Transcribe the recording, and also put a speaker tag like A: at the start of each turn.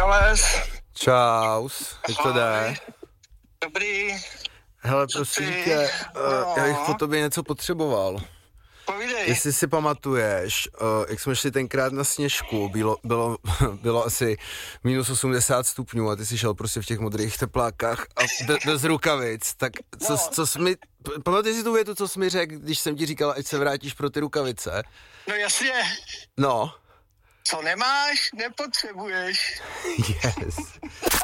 A: Čales.
B: Čaus, jak to jde?
A: Dobrý.
B: Hele, prosím tě, já bych po tobě něco potřeboval.
A: Povídej.
B: Jestli si pamatuješ, jak jsme šli tenkrát na Sněžku, bylo asi minus 80 stupňů a ty jsi šel prostě v těch modrých teplákách a bez rukavic, tak co jsi mi, pamatuješ si tu větu, co jsi mi řekl, když jsem ti říkal, ať se vrátíš pro ty rukavice?
A: No jasně.
B: No.
A: Co nemáš, nepotřebuješ.
B: Yes.